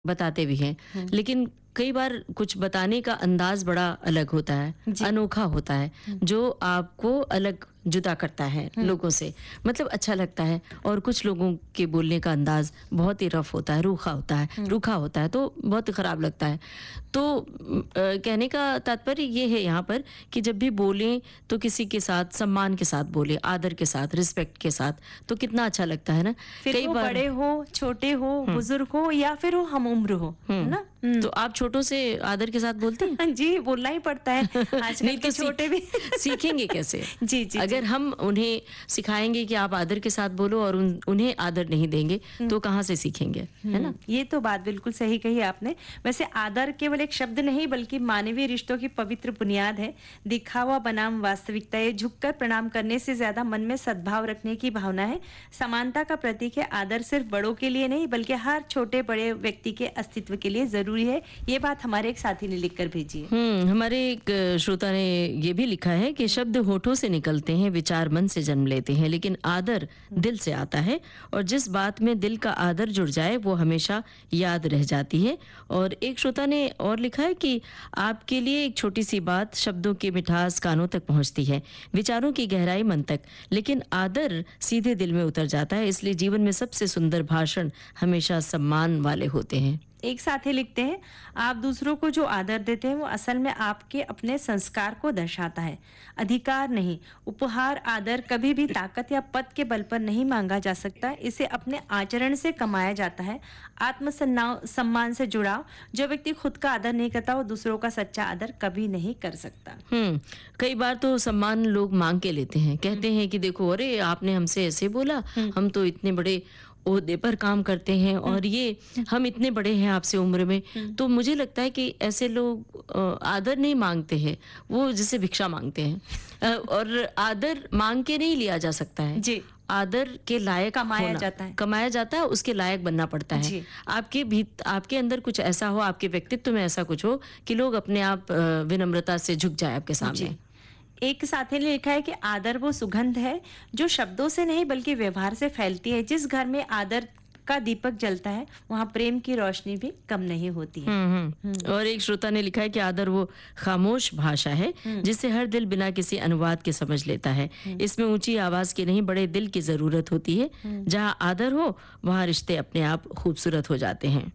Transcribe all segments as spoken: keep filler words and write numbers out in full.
बताते भी हैं, लेकिन कई बार कुछ बताने का अंदाज बड़ा अलग होता है, अनोखा होता है, जो आपको अलग जुदा करता है लोगों से, मतलब अच्छा लगता है। और कुछ लोगों के बोलने का अंदाज बहुत ही रफ होता है, रूखा होता है, रूखा होता है, तो बहुत खराब लगता है। तो आ, कहने का तात्पर्य ये है यहाँ पर कि जब भी बोलें तो किसी के साथ सम्मान के साथ बोलें, आदर के साथ, रिस्पेक्ट के साथ, तो कितना अच्छा लगता है ना। फिर कई वो बार बड़े हो, छोटे हो, बुजुर्ग हो या फिर वो हम उम्र हो, है ना। तो आप छोटों से आदर के साथ बोलते हैं? जी, बोलना ही पड़ता है। आजकल नहीं के तो छोटे भी सीखेंगे कैसे? जी जी अगर हम उन्हें सिखाएंगे कि आप आदर के साथ बोलो और उन, उन्हें आदर नहीं देंगे तो कहाँ से सीखेंगे, है ना। ये तो बात बिल्कुल सही कही आपने। वैसे आदर केवल एक शब्द नहीं बल्कि मानवीय रिश्तों की पवित्र बुनियाद है। दिखावा बनाम वास्तविकता, ये झुककर प्रणाम करने से ज्यादा मन में सद्भाव रखने की भावना है। समानता का प्रतीक है। आदर सिर्फ बड़ों के लिए नहीं बल्कि हर छोटे बड़े व्यक्ति के अस्तित्व के लिए जरूरी है। ये बात हमारे एक साथी ने लिखकर भेजी है। हम्म हमारे एक श्रोता ने ये भी लिखा है कि शब्द होठों से निकलते हैं, विचार मन से जन्म लेते हैं, लेकिन आदर दिल से आता है, और जिस बात में दिल का आदर जुड़ जाए वो हमेशा याद रह जाती है। और एक श्रोता ने और लिखा है कि आपके लिए एक छोटी सी बात, शब्दों की मिठास कानों तक पहुंचती है, विचारों की गहराई मन तक, लेकिन आदर सीधे दिल में उतर जाता है। इसलिए जीवन में सबसे सुंदर भाषण हमेशा सम्मान वाले होते हैं। एक साथी लिखते हैं, आप दूसरों को जो आदर देते हैं वो असल में आपके अपने संस्कार को दर्शाता है, अधिकार नहीं। उपहार, आदर कभी भी ताकत या पद के बल पर नहीं मांगा जा सकता, इसे अपने आचरण से कमाया जाता है। आत्म सम्मान से जुड़ाव, जो व्यक्ति खुद का आदर नहीं करता वो दूसरों का सच्चा आदर कभी नहीं कर सकता। हम्म कई बार तो सम्मान लोग मांग के लेते हैं, कहते हैं कि देखो, अरे आपने हमसे ऐसे बोला, हम तो इतने बड़े ओहदे पर काम करते हैं और ये हम इतने बड़े हैं आपसे उम्र में। तो मुझे लगता है कि ऐसे लोग आदर नहीं मांगते हैं, वो जिसे भिक्षा मांगते हैं। और आदर मांग के नहीं लिया जा सकता है जी, आदर के लायक कमाया जाता है, कमाया जाता है, उसके लायक बनना पड़ता है। आपके भीत आपके अंदर कुछ ऐसा हो, आपके व्यक्तित्व में ऐसा कुछ हो कि लोग अपने आप विनम्रता से झुक जाए आपके सामने। एक साथी ने लिखा है कि आदर वो सुगंध है जो शब्दों से नहीं बल्कि व्यवहार से फैलती है। जिस घर में आदर का दीपक जलता है वहाँ प्रेम की रोशनी भी कम नहीं होती है। हुँ, हुँ। और एक श्रोता ने लिखा है कि आदर वो खामोश भाषा है जिसे हर दिल बिना किसी अनुवाद के समझ लेता है। इसमें ऊंची आवाज की नहीं, बड़े दिल की जरूरत होती है। जहाँ आदर हो वहाँ रिश्ते अपने आप खूबसूरत हो जाते हैं।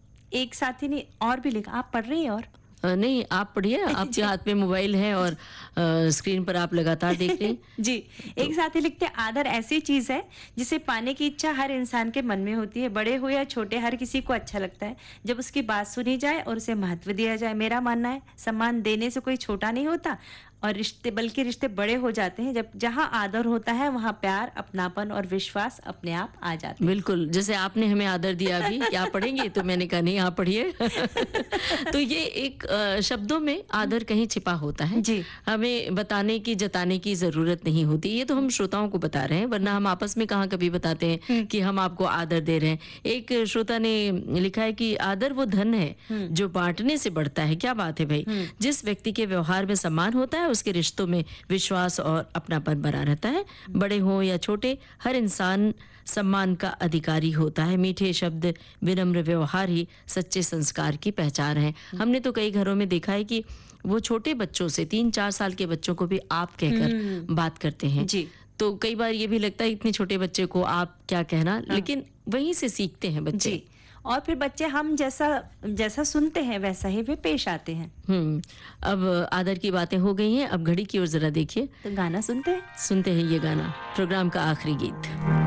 एक साथी ने और भी लिखा, आप पढ़ रही हैं? और नहीं, आप पढ़िए, आपके हाथ में मोबाइल है और आ, स्क्रीन पर आप लगातार देख रहे हैं। जी, एक साथी लिखते हैं, आदर ऐसी चीज है जिसे पाने की इच्छा हर इंसान के मन में होती है। बड़े हो या छोटे, हर किसी को अच्छा लगता है जब उसकी बात सुनी जाए और उसे महत्व दिया जाए। मेरा मानना है सम्मान देने से कोई छोटा नहीं होता और रिश्ते बल्कि रिश्ते बड़े हो जाते हैं। जब जहाँ आदर होता है वहाँ प्यार, अपनापन और विश्वास अपने आप आ जाते हैं। बिल्कुल, जैसे आपने हमें आदर दिया अभी कि आप पढ़ेंगे, तो मैंने कहा नहीं, आप पढ़िए। तो ये एक शब्दों में आदर कहीं छिपा होता है जी, हमें बताने की, जताने की जरूरत नहीं होती। ये तो हम श्रोताओं को बता रहे हैं, वरना हम आपस में कहाँ कभी बताते हैं कि हम आपको आदर दे रहे हैं। एक श्रोता ने लिखा है कि आदर वो धन है जो बांटने से बढ़ता है। क्या बात है भाई। जिस व्यक्ति के व्यवहार में सम्मान होता है उसके रिश्तों में विश्वास और अपनापन बना रहता है। बड़े हो या छोटे, हर इंसान सम्मान का अधिकारी होता है। मीठे शब्द, विनम्र व्यवहार ही सच्चे संस्कार की पहचान है। हमने तो कई घरों में देखा है कि वो छोटे बच्चों से, तीन चार साल के बच्चों को भी आप कहकर बात करते हैं। जी, तो कई बार ये भी लगता है इतने छोटे बच्चे को आप क्या कहना, लेकिन वहीं से सीखते हैं बच्चे। जी, और फिर बच्चे हम जैसा जैसा सुनते हैं वैसा ही वे पेश आते हैं। हम्म अब आदर की बातें हो गई हैं, अब घड़ी की ओर जरा देखिए, तो गाना सुनते हैं सुनते हैं ये गाना, प्रोग्राम का आखिरी गीत।